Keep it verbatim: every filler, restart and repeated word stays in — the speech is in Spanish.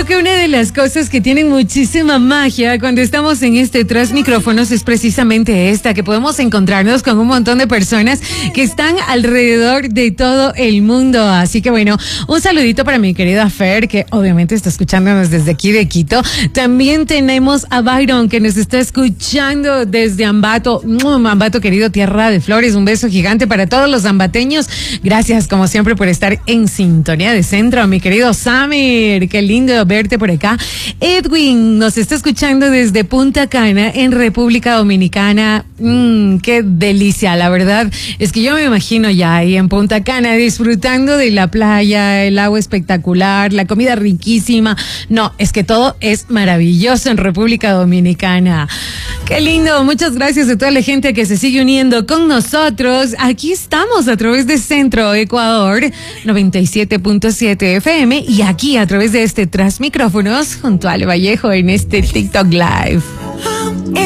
que una de las cosas que tienen muchísima magia cuando estamos en este tras micrófonos es precisamente esta, que podemos encontrarnos con un montón de personas que están alrededor de todo el mundo. Así que bueno, un saludito para mi querida Fer, que obviamente está escuchándonos desde aquí de Quito. También tenemos a Byron, que nos está escuchando desde Ambato. Ambato, querido, tierra de flores. Un beso gigante para todos los ambateños. Gracias, como siempre, por estar en sintonía de Centro. Mi querido Samir, qué lindo verte por acá. Edwin nos está escuchando desde Punta Cana, en República Dominicana. Mmm, qué delicia, la verdad. Es que yo me imagino ya ahí en Punta Cana disfrutando de la playa, el agua espectacular, la comida riquísima. No, es que todo es maravilloso en República Dominicana. Qué lindo. Muchas gracias a toda la gente que se sigue uniendo con nosotros. Aquí estamos a través de Centro Ecuador noventa y siete punto siete F M y aquí a través de este Tras Micrófonos junto a Ale Vallejo en este TikTok Live.